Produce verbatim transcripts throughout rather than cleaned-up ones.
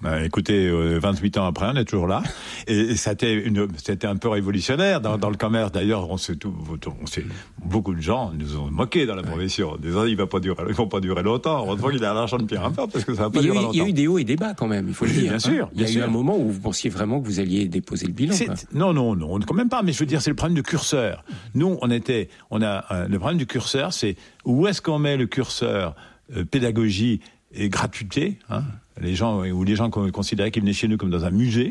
Euh, écoutez, euh, vingt-huit ans après, on est toujours là. Et, et c'était, une, c'était un peu révolutionnaire dans, dans le commerce. D'ailleurs, on s'est tout, on s'est, beaucoup de gens nous ont moqué dans la profession, en disant il va pas durer, ils vont pas durer longtemps. Heureusement qu'il a l'argent de Pierre Impair, parce que ça va pas Mais durer il y a eu, longtemps. Il y a eu des hauts et des bas quand même, il faut le Oui, dire. bien sûr. Hein. Il y a bien eu sûr. un moment où vous pensiez vraiment que vous alliez déposer le bilan. C'est, Quoi. non, non, non, quand même pas. Mais je veux dire, c'est le problème du curseur. Nous, on était, on a euh, le problème du curseur, c'est où est-ce qu'on met le curseur euh, pédagogie et gratuité, hein, les gens ou les gens considéraient qu'ils venaient chez nous comme dans un musée.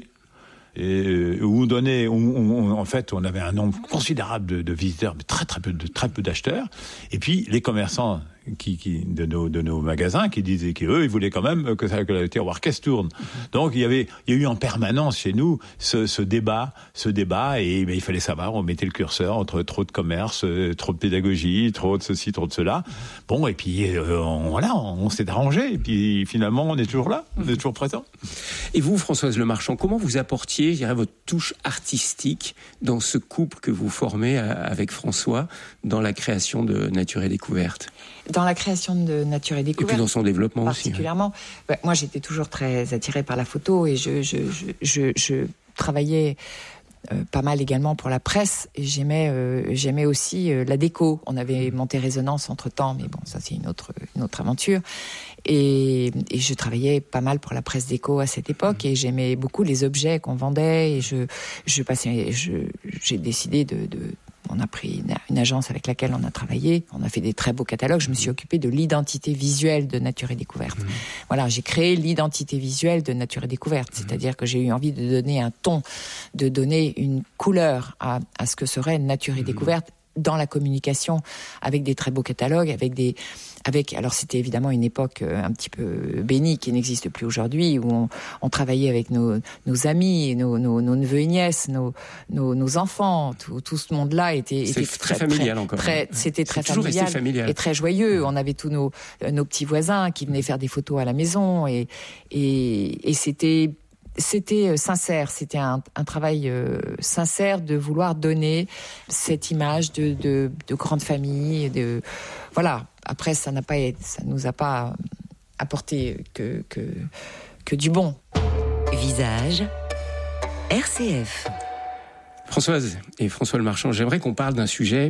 Et où on donnait, où on, en fait, on avait un nombre considérable de, de visiteurs, mais très très peu de très peu d'acheteurs. Et puis les commerçants qui, qui de nos de nos magasins qui disaient qu'eux ils voulaient quand même que, ça, que le tiroir caisse tourne. Donc il y avait, il y a eu en permanence chez nous ce, ce débat, ce débat, et ben, il fallait savoir, on mettait le curseur entre trop de commerce, euh, trop de pédagogie, trop de ceci, trop de cela. Bon, et puis euh, on, voilà, on, on s'est arrangé. Et puis finalement, on est toujours là, on est toujours présent. Et vous, Françoise Lemarchand, comment vous apportiez, je dirais, votre touche artistique dans ce couple que vous formez avec François dans la création de Nature et Découverte? Dans la création de Nature et Découverte. Et puis dans son développement particulièrement, aussi. Hein. Ouais, moi, j'étais toujours très attirée par la photo et je, je, je, je, je travaillais euh, pas mal également pour la presse. Et j'aimais, euh, j'aimais aussi euh, la déco. On avait monté Résonance entre-temps, mais bon, ça, c'est une autre, une autre aventure. Et, et je travaillais pas mal pour la presse déco à cette époque et j'aimais beaucoup les objets qu'on vendait et je, je passais, je, j'ai décidé de, de on a pris une, une agence avec laquelle on a travaillé, on a fait des très beaux catalogues. Je me suis occupée de l'identité visuelle de Nature et Découverte. Mmh. Voilà, j'ai créé l'identité visuelle de Nature et Découverte, mmh. c'est-à-dire que j'ai eu envie de donner un ton, de donner une couleur à, à ce que serait Nature et mmh. Découverte dans la communication, avec des très beaux catalogues, avec des, avec, alors c'était évidemment une époque un petit peu bénie qui n'existe plus aujourd'hui, où on, on travaillait avec nos, nos amis, nos, nos, nos neveux et nièces, nos, nos, nos enfants, tout, tout ce monde-là était, était très, très familial très, encore. Très, c'était très familial, familial et très joyeux. On avait tous nos, nos petits voisins qui venaient faire des photos à la maison et, et, et c'était, C'était sincère, c'était un, un travail euh, sincère de vouloir donner cette image de, de, de grande famille. De, voilà. Après, ça n'a pas, ça nous a pas apporté que, que, que du bon. Visage, R C F. Françoise et François Lemarchand, j'aimerais qu'on parle d'un sujet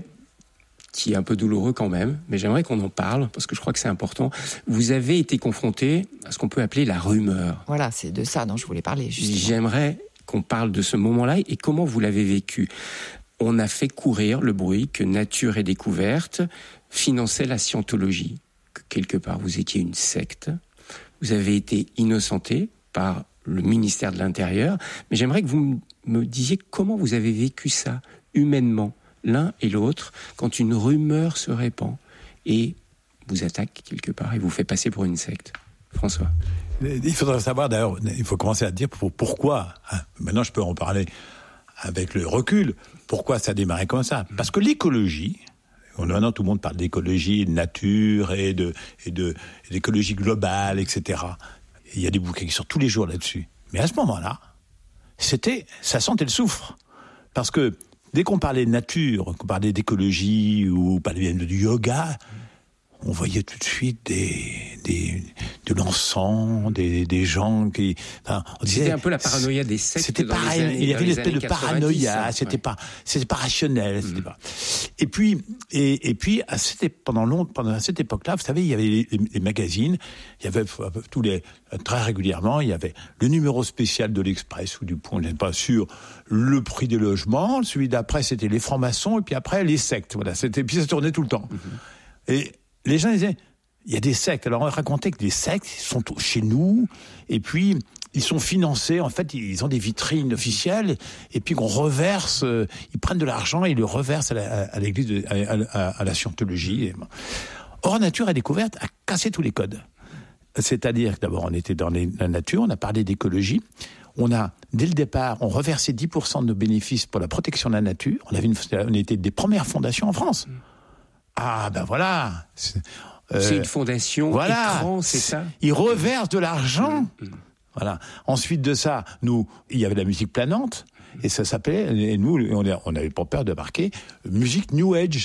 qui est un peu douloureux quand même, mais j'aimerais qu'on en parle, parce que je crois que c'est important. Vous avez été confronté à ce qu'on peut appeler la rumeur. Voilà, c'est de ça dont je voulais parler, justement. J'aimerais qu'on parle de ce moment-là et comment vous l'avez vécu. On a fait courir le bruit que Nature et Découverte finançait la scientologie, que quelque part vous étiez une secte. Vous avez été innocenté par le ministère de l'Intérieur, mais j'aimerais que vous me disiez comment vous avez vécu ça, humainement, l'un et l'autre, quand une rumeur se répand et vous attaque quelque part et vous fait passer pour une secte. François. Il faudrait savoir, d'ailleurs, il faut commencer à dire pour, pourquoi. Hein, maintenant, je peux en parler avec le recul. Pourquoi ça a démarré comme ça ? Parce que l'écologie, maintenant tout le monde parle d'écologie, de nature et, de, et, de, et d'écologie globale, et cetera. Il y a des bouquins qui sortent tous les jours là-dessus. Mais à ce moment-là, c'était, ça sentait le soufre. Parce que dès qu'on parlait de nature, qu'on parlait d'écologie ou parlait du yoga, on voyait tout de suite des, des, de l'encens, des, des gens qui... Enfin, on disait, c'était un peu la paranoïa des sectes. C'était dans pareil, les années, il y avait une espèce de paranoïa, hein, c'était, ouais. pas, c'était pas rationnel. C'était mmh. pas... Et puis, et, et puis à cette, pendant, long, pendant cette époque-là, vous savez, il y avait les, les, les magazines, il y avait tous les, très régulièrement, il y avait le numéro spécial de l'Express ou du Point, je n'ai pas sûr, le prix des logements, celui d'après c'était les francs-maçons, et puis après les sectes. Voilà, c'était, puis ça tournait tout le temps. Mmh. Et les gens disaient, il y a des sectes. Alors on racontait que des sectes sont chez nous, et puis ils sont financés, en fait, ils ont des vitrines officielles, et puis qu'on reverse, euh, ils prennent de l'argent et ils le reversent à, la, à l'église, de, à, à, à la scientologie. Or, Nature et Découverte a cassé tous les codes. C'est-à-dire que d'abord, on était dans les, la nature, on a parlé d'écologie, on a, dès le départ, on reversait dix pour cent de nos bénéfices pour la protection de la nature, on, avait une, on était des premières fondations en France. Ah, ben voilà. C'est, euh, c'est une fondation voilà, écran, c'est ça ? Ils reversent de l'argent. Mmh, mmh. Voilà. Ensuite de ça, nous, il y avait la musique planante, et ça s'appelait, et nous, on n'avait pas peur de marquer, musique New Age.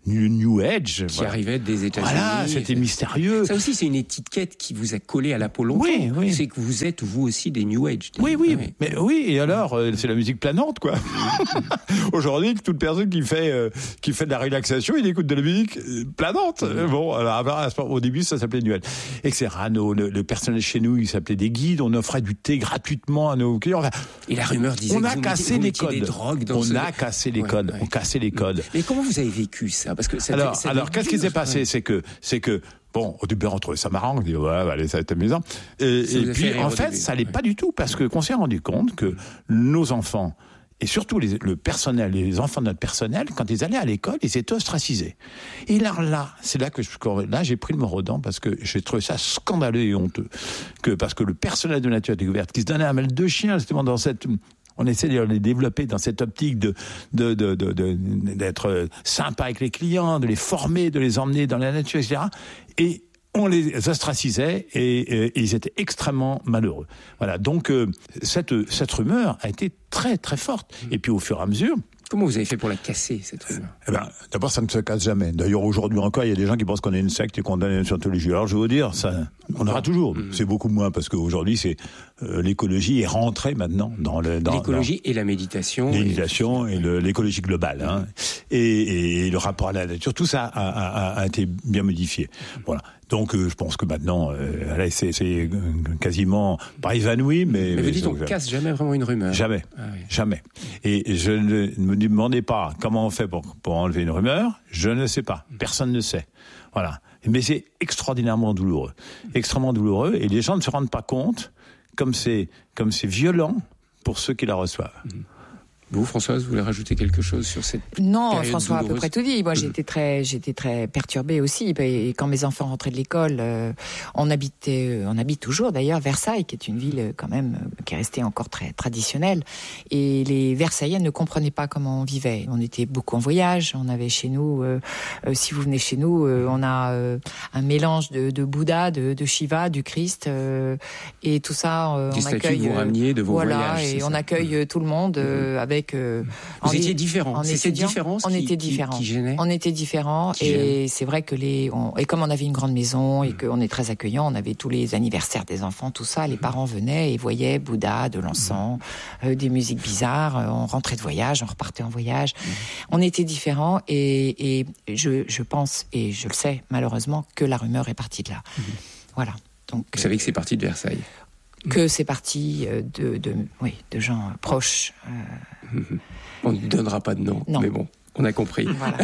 New Age. Qui voilà. arrivait des États-Unis. Voilà, c'était mystérieux. Ça aussi, c'est une étiquette qui vous a collé à la peau longtemps. Oui, oui. C'est que vous êtes, vous aussi, des New Age. Oui, oui, Ah, oui. mais oui, et alors, euh, c'est la musique planante, quoi. Aujourd'hui, toute personne qui fait, euh, qui fait de la relaxation, il écoute de la musique euh, planante. Mmh. Bon, alors, au début, ça s'appelait New Age. Et cetera. Nos, le, le personnel chez nous, il s'appelait des guides, on offrait du thé gratuitement à nos clients. Enfin, et la rumeur disait on a que vous cassé mettiez, les vous codes. Des drogues dans on ce... a cassé les ouais, codes. Ouais. On cassait les codes. Mais comment vous avez vécu ça? Parce que ça alors, ça alors qu'est-ce qui s'est passé? Ouais. C'est que, c'est que, bon, au début, on trouvait ça marrant, on dit, ouais, allez, ça va être amusant. Et, et puis, en fait, ça allait ouais. pas du tout, parce que qu'on s'est rendu compte que nos enfants, et surtout les, le personnel, les enfants de notre personnel, quand ils allaient à l'école, ils étaient ostracisés. Et là, là, c'est là que je, là, j'ai pris le mot aux dents, parce que j'ai trouvé ça scandaleux et honteux. Que, parce que le personnel de Nature Découverte, qui se donnait un mal de chien, justement, dans cette, on essaie de les développer dans cette optique de, de, de, de, de, d'être sympa avec les clients, de les former, de les emmener dans la nature, et cetera. Et on les ostracisait et, et, et ils étaient extrêmement malheureux. Voilà. Donc, euh, cette, cette rumeur a été très, très forte. Et puis, au fur et à mesure, comment vous avez fait pour la casser, cette rumeur? Eh ben, d'abord, ça ne se casse jamais. D'ailleurs, aujourd'hui encore, il y a des gens qui pensent qu'on est une secte et qu'on donne une scientologie. Alors, je vais vous dire, ça, on aura toujours. Mmh. C'est beaucoup moins parce qu'aujourd'hui, c'est euh, l'écologie est rentrée maintenant dans le dans l'écologie dans, et la méditation, méditation et, et le, l'écologie globale, hein, et, et, et le rapport à la nature. Tout ça a, a, a été bien modifié. Voilà. Donc, euh, je pense que maintenant, euh, c'est, c'est quasiment pas évanoui, mais... Mais vous dites, on ne casse jamais vraiment une rumeur. Jamais, ah, oui. jamais. Et je ne me demandez pas comment on fait pour, pour enlever une rumeur, je ne sais pas. Personne ne sait. Voilà. Mais c'est extraordinairement douloureux. Extrêmement douloureux, et les gens ne se rendent pas compte comme c'est, comme c'est violent pour ceux qui la reçoivent. Mmh. Vous, Françoise, vous voulez rajouter quelque chose sur cette Non, période François douloureuse? a à peu près tout dit. Moi, j'étais très, j'étais très perturbée aussi. Et quand mes enfants rentraient de l'école, euh, on habitait, on habite toujours d'ailleurs Versailles, qui est une ville quand même qui est restée encore très traditionnelle. Et les Versaillais ne comprenaient pas comment on vivait. On était beaucoup en voyage. On avait chez nous, euh, euh, si vous venez chez nous, euh, on a euh, un mélange de, de Bouddha, de, de Shiva, du Christ, euh, et tout ça. Euh, Des on statues accueille. Que vous rameniez de vos voilà, voyages. et on ça. accueille mmh. tout le monde euh, avec. Euh, vous étiez différents. C'est cette différence on qui, était qui, différents. qui gênait. On était différents qui et gênait. C'est vrai que les on, et comme on avait une grande maison et qu'on est très accueillant, on avait tous les anniversaires des enfants, tout ça. Les parents venaient et voyaient Bouddha, de l'encens, euh, des musiques bizarres. Euh, on rentrait de voyage, on repartait en voyage. On était différents et, et je, je pense et je le sais malheureusement que la rumeur est partie de là. Mmh. Voilà. Donc vous savez que c'est parti de Versailles. Que c'est parti de, de, oui, de gens proches. Euh... On ne donnera pas de nom, non. mais bon, on a compris. Voilà.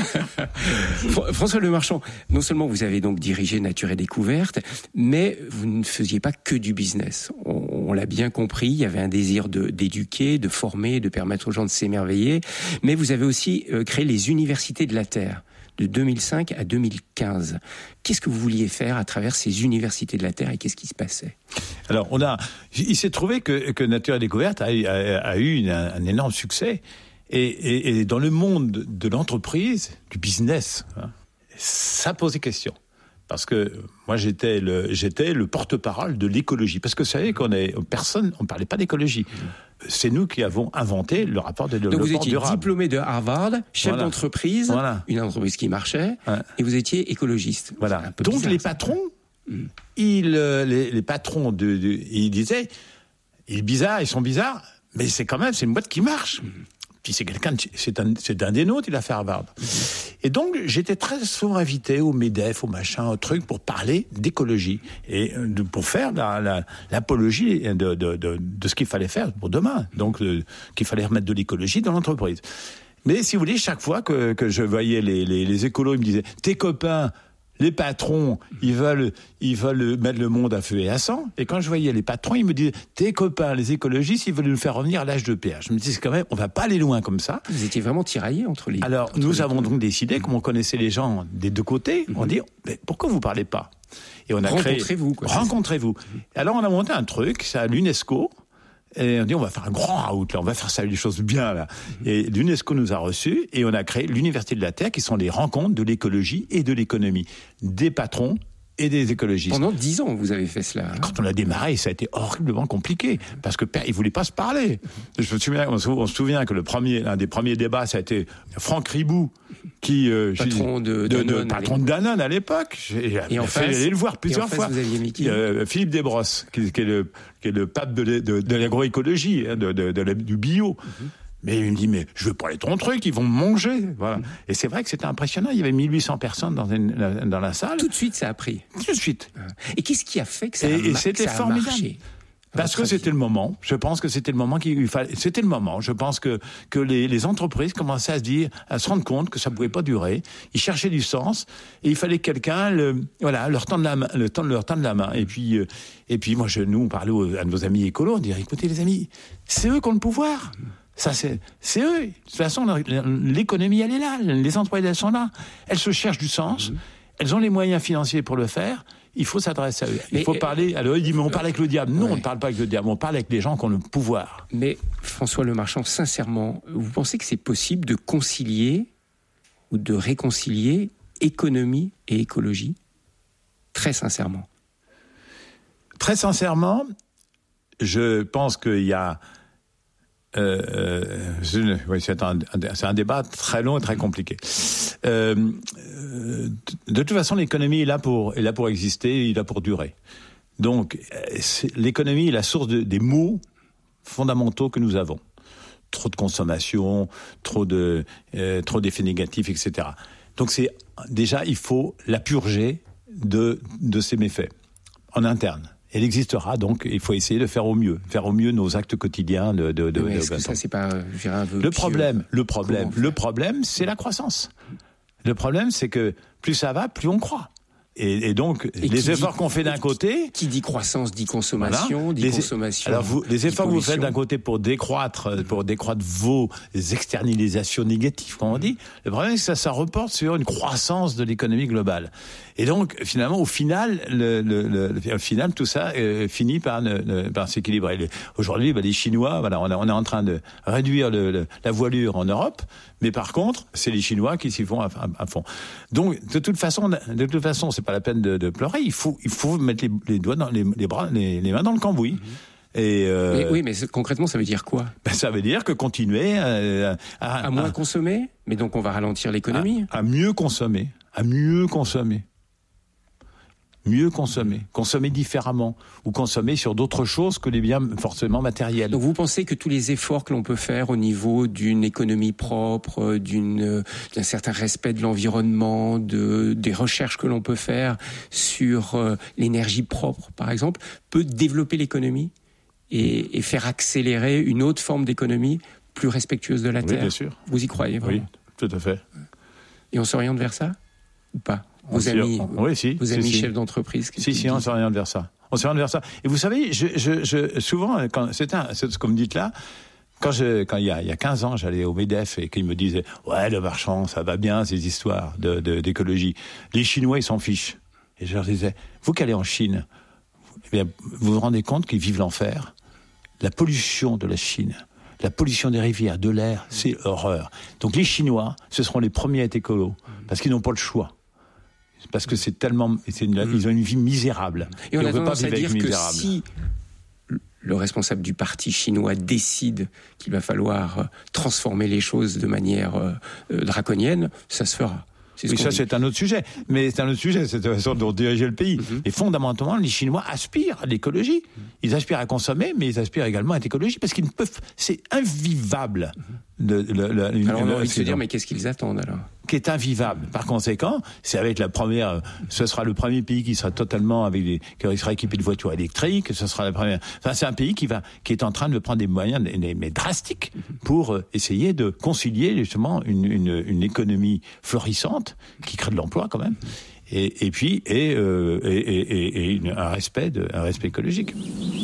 François Lemarchand, non seulement vous avez donc dirigé Nature et Découverte, mais vous ne faisiez pas que du business. On, on l'a bien compris, il y avait un désir de, d'éduquer, de former, de permettre aux gens de s'émerveiller, mais vous avez aussi euh, créé les universités de la Terre. De deux mille cinq à deux mille quinze. Qu'est-ce que vous vouliez faire à travers ces universités de la Terre et qu'est-ce qui se passait? Alors, on a, il s'est trouvé que, que Nature et Découverte a, a, a eu une, un énorme succès. Et, et, et dans le monde de l'entreprise, du business, hein, ça posait question. Parce que moi, j'étais le, j'étais le porte-parole de l'écologie. Parce que vous savez qu'on est, personne, on ne parlait pas d'écologie. C'est nous qui avons inventé le rapport de développement durable. Donc vous étiez durable. diplômé de Harvard, chef voilà. d'entreprise, voilà. une entreprise qui marchait, ouais. et vous étiez écologiste. Voilà. Donc bizarre, les ça. patrons, mmh. ils, les, les patrons, de, de, ils disaient, il est bizarre, ils sont bizarres, mais c'est quand même, c'est une boîte qui marche. Mmh. Puis c'est quelqu'un, c'est un, c'est un des nôtres, il a fait Harvard. Mmh. Et donc, j'étais très souvent invité au MEDEF, au machin, au truc, pour parler d'écologie. Et de, pour faire la, la, l'apologie de, de, de, de ce qu'il fallait faire pour demain. Donc, euh, qu'il fallait remettre de l'écologie dans l'entreprise. Mais si vous voulez, chaque fois que, que je voyais les, les, les écolos, ils me disaient, tes copains, les patrons, ils veulent, ils veulent mettre le monde à feu et à sang. Et quand je voyais les patrons, ils me disaient, tes copains, les écologistes, ils veulent nous faire revenir à l'âge de pierre. Je me disais, c'est quand même, on va pas aller loin comme ça. Vous étiez vraiment tiraillés entre les... Alors, entre nous les avons donc décidé, comme on connaissait les gens des deux côtés, mm-hmm. on dit, mais pourquoi vous parlez pas? Et on a rencontrez-vous, créé... quoi. Rencontrez-vous. Mm-hmm. Alors, on a monté un truc, c'est à l'UNESCO. Et on dit, on va faire un grand out, là, on va faire ça, des choses bien, là. Mmh. Et l'UNESCO nous a reçus, et on a créé l'Université de la Terre, qui sont les rencontres de l'écologie et de l'économie, des patrons et des écologistes. Pendant dix ans, vous avez fait cela. Hein. Quand on a démarré, ça a été horriblement compliqué, parce que ils voulaient pas se parler. Je me souviens, on se, on se souvient que le premier, un des premiers débats, ça a été Franck Ribou, qui euh, patron de, de, Danone, de patron de Danone à l'époque. J'ai et en fait aller le voir plusieurs face, fois. Vous aviez mis qui euh, Philippe Desbrosses, qui, qui, est le, qui est le pape de, de, de l'agroécologie, hein, de, de, de, de, du bio. Mm-hmm. Mais il me dit, mais je veux parler de ton truc, ils vont me manger. Voilà. Mmh. Et c'est vrai que c'était impressionnant. Il y avait mille huit cents personnes dans, une, dans la salle. Tout de suite, ça a pris. Tout de suite. Et qu'est-ce qui a fait que ça a, et, et c'était ça a formidable. marché? Parce que c'était le moment. Je pense que c'était le moment qu'il fallait. C'était le moment. Je pense que que les, les entreprises commençaient à se dire, à se rendre compte que ça pouvait pas durer. Ils cherchaient du sens et il fallait quelqu'un, le, voilà, leur tendre la main, le temps de leur tendre la main. Et puis, euh, et puis, moi, je, nous, on parlait aux, à nos amis écolos, on disait, écoutez, les amis, c'est eux qui ont le pouvoir. Ça, c'est, c'est eux. De toute façon, l'économie, elle est là. Les entreprises, elles sont là. Elles se cherchent du sens. Mmh. Elles ont les moyens financiers pour le faire. Il faut s'adresser à eux. Il mais faut euh, parler. Alors, il dit, mais on parle avec le diable. Non, ouais. On ne parle pas avec le diable. On parle avec les gens qui ont le pouvoir. Mais, François Lemarchand, sincèrement, vous pensez que c'est possible de concilier ou de réconcilier économie et écologie? Très sincèrement. Très sincèrement, je pense qu'il y a. Euh, euh, oui, c'est un, c'est un débat très long et très compliqué. Euh, de toute façon, l'économie est là pour est là pour exister, est là pour durer. Donc, l'économie est la source de, des maux fondamentaux que nous avons. Trop de consommation, trop de euh, trop d'effets négatifs, et cetera. Donc, c'est déjà il faut la purger de de ces méfaits en interne. Elle existera, donc il faut essayer de faire au mieux, faire au mieux nos actes quotidiens de. de, de mais est-ce de, que ça c'est pas je dirais, un vœu le pieux. problème, le problème, le problème, c'est la croissance. Le problème, c'est que plus ça va, plus on croit. Et, et donc, et les efforts dit, qu'on fait d'un côté... Qui dit croissance, dit consommation, voilà. dit les, consommation... Alors, vous, les efforts que vous faites d'un côté pour décroître, pour décroître vos externalisations négatives, comme on dit, le problème, c'est que ça, ça reporte sur une croissance de l'économie globale. Et donc, finalement, au final, le, le, le, le, au final tout ça euh, finit par, ne, par s'équilibrer. Aujourd'hui, bah, les Chinois, voilà, on, a, on est en train de réduire le, le, la voilure en Europe, mais par contre, c'est les Chinois qui s'y font à, à, à fond. Donc, de toute façon, de toute façon, c'est pas la peine de, de pleurer. Il faut, il faut mettre les, les doigts dans les, les bras, les, les mains dans le cambouis. Mmh. Et euh, mais, oui, mais concrètement, ça veut dire quoi? Ben, ça veut dire que continuer à, à, à moins à, consommer, mais donc on va ralentir l'économie. À, à mieux consommer, à mieux consommer. Mieux consommer, consommer différemment, ou consommer sur d'autres choses que les biens forcément matériels. Donc vous pensez que tous les efforts que l'on peut faire au niveau d'une économie propre, d'une, d'un certain respect de l'environnement, de, des recherches que l'on peut faire sur euh, l'énergie propre, par exemple, peut développer l'économie et, et faire accélérer une autre forme d'économie plus respectueuse de la Terre? Oui, bien sûr. Vous y croyez vraiment? Oui, tout à fait. Et on s'oriente vers ça ou pas? Vos amis, oui, si, vos si, amis si. chefs d'entreprise. Si, si, on s'oriente vers ça. On s'oriente vers ça. Et vous savez, je, je, je, souvent, quand, c'est, un, c'est ce que vous me dites là, quand, je, quand il, y a, il y a quinze ans, j'allais au MEDEF et qu'ils me disaient « Ouais, Lemarchand, ça va bien, ces histoires de, de, d'écologie. Les Chinois, ils s'en fichent. » Et je leur disais « Vous qui allez en Chine, eh bien, vous vous rendez compte qu'ils vivent l'enfer? La pollution de la Chine, la pollution des rivières, de l'air, c'est horreur. Donc les Chinois, ce seront les premiers à être écolos, parce qu'ils n'ont pas le choix. Parce que c'est tellement, c'est une, mmh. ils ont une vie misérable. Et on, et on a peut tendance pas à vivre dire avec que misérable. Si le responsable du parti chinois décide qu'il va falloir transformer les choses de manière euh, draconienne, ça se fera. C'est oui, ça dit. C'est un autre sujet. Mais c'est un autre sujet, c'est la façon dont diriger le pays. Mmh. Et fondamentalement, les Chinois aspirent à l'écologie. Mmh. Ils aspirent à consommer, mais ils aspirent également à l'écologie parce qu'ils ne peuvent. C'est invivable. Mmh. De, de, de, de, une, alors on a envie de se dire, mais qu'est-ce qu'ils attendent alors? Qui est invivable. Par conséquent, c'est avec la première, ce sera le premier pays qui sera totalement avec des, qui sera équipé de voitures électriques, ce sera la première, enfin, c'est un pays qui va, qui est en train de prendre des moyens, mais drastiques, pour essayer de concilier, justement, une, une, une économie florissante, qui crée de l'emploi, quand même, et, et puis, et, euh, et, et, et, et une, un respect de, un respect écologique.